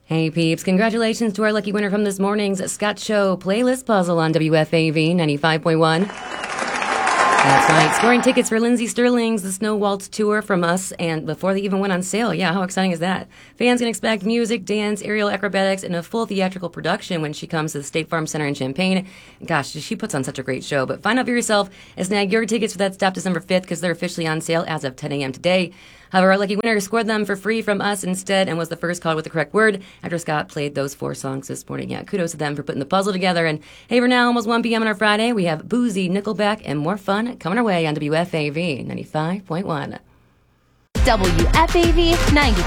Hey peeps, congratulations to our lucky winner from this morning's Scott Show playlist puzzle on WFAV 95.1. That's right, scoring tickets for Lindsey Sterling's The Snow Waltz Tour from us, and before they even went on sale. Yeah, how exciting is that? Fans can expect music, dance, aerial acrobatics, and a full theatrical production when she comes to the State Farm Center in Champaign. Gosh, she puts on such a great show. But find out for yourself and snag your tickets for that stop December 5th because they're officially on sale as of 10 a.m. today. However, our lucky winner scored them for free from us instead and was the first called with the correct word after Scott played those 4 songs this morning. Yeah, kudos to them for putting the puzzle together. And hey, for now, almost 1 p.m. on our Friday, we have Boozy, Nickelback, and more fun coming our way on WFAV 95.1. WFAV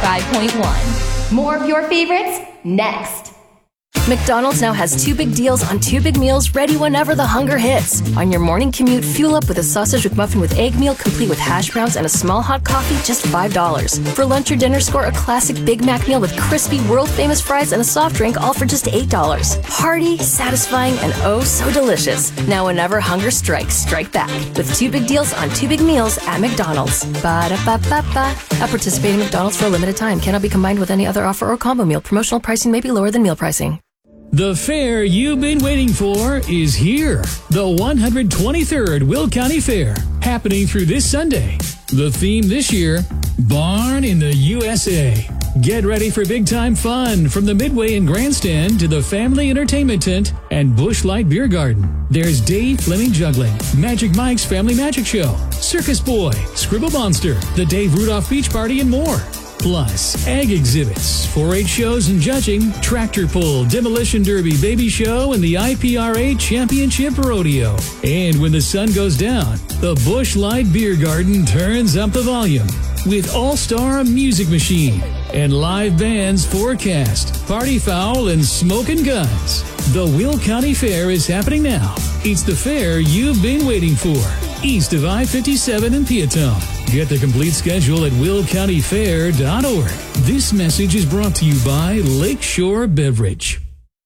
95.1. More of your favorites next. McDonald's now has 2 big deals on 2 big meals ready whenever the hunger hits. On your morning commute, fuel up with a sausage McMuffin with egg meal complete with hash browns and a small hot coffee, just $5. For lunch or dinner, score a classic Big Mac meal with crispy, world-famous fries and a soft drink, all for just $8. Hearty, satisfying, and oh so delicious. Now whenever hunger strikes, strike back with 2 big deals on 2 big meals at McDonald's. Ba-da-ba-ba-ba. At participating McDonald's for a limited time. Cannot be combined with any other offer or combo meal. Promotional pricing may be lower than meal pricing. The fair you've been waiting for is here. The 123rd Will County Fair, happening through this Sunday. The theme this year, Born in the USA. Get ready for big-time fun from the Midway and Grandstand to the Family Entertainment Tent and Busch Light Beer Garden. There's Dave Fleming Juggling, Magic Mike's Family Magic Show, Circus Boy, Scribble Monster, the Dave Rudolph Beach Party, and more. Plus, ag exhibits, 4-H shows and judging, tractor pull, demolition derby, baby show, and the IPRA Championship Rodeo. And when the sun goes down, the Busch Light Beer Garden turns up the volume with All-Star Music Machine and live bands Forecast, Party Foul, and Smokin' Guns. The Will County Fair is happening now. It's the fair you've been waiting for, east of I-57 in Peatone. Get the complete schedule at willcountyfair.org. This message is brought to you by Lakeshore Beverage.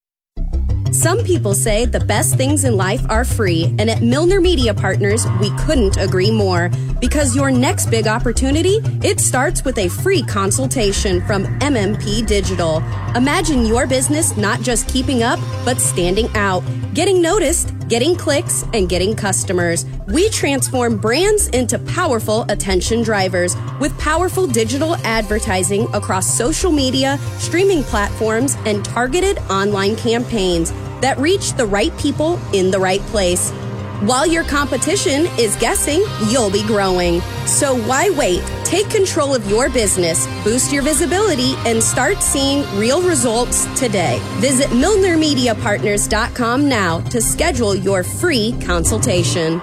Some people say the best things in life are free, and at Milner Media Partners, we couldn't agree more. Because your next big opportunity, it starts with a free consultation from MMP Digital. Imagine your business not just keeping up, but standing out, getting noticed, getting clicks, and getting customers. We transform brands into powerful attention drivers with powerful digital advertising across social media, streaming platforms, and targeted online campaigns that reach the right people in the right place. While your competition is guessing, you'll be growing. So why wait? Take control of your business, boost your visibility, and start seeing real results today. Visit MilnerMediaPartners.com now to schedule your free consultation.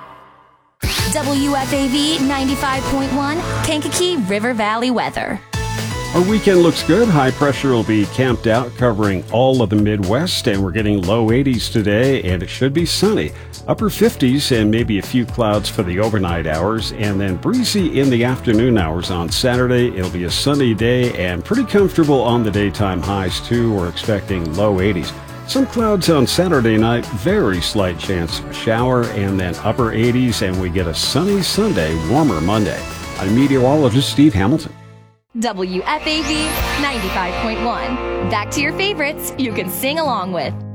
WFAV 95.1, Kankakee River Valley weather. Our weekend looks good. High pressure will be camped out covering all of the Midwest, and we're getting low 80s today, and it should be sunny. Upper 50s and maybe a few clouds for the overnight hours, and then breezy in the afternoon hours on Saturday. It'll be a sunny day and pretty comfortable on the daytime highs, too. We're expecting low 80s. Some clouds on Saturday night, very slight chance of a shower, and then upper 80s, and we get a sunny Sunday, warmer Monday. I'm meteorologist Steve Hamilton. WFAV 95.1. Back to your favorites you can sing along with.